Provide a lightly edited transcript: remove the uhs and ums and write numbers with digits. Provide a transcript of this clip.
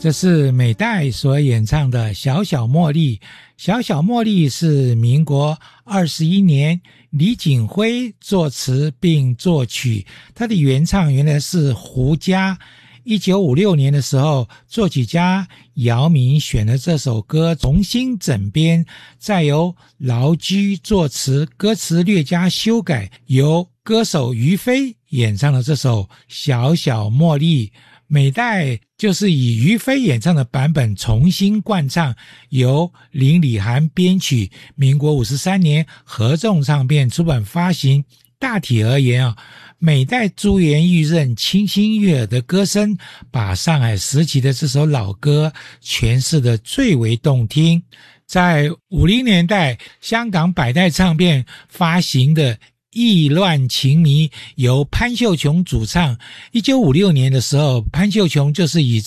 这是美代所演唱的小小茉莉。小小茉莉是民国21年李锦辉作词并作曲，他的原唱原来是胡佳。1956年的时候，作曲家姚明选了这首歌重新整编，再由劳居作词，歌词略加修改，由歌手于飞演唱了这首小小茉莉。美代就是以于飞演唱的版本重新灌唱，由林礼涵编曲，民国53年合众唱片出版发行。大体而言美代珠圆玉润、清新悦耳的歌声，把上海时期的这首老歌诠释得最为动听。在50年代，香港百代唱片发行的意乱情迷由潘秀琼主唱。1956年的时候，潘秀琼就是以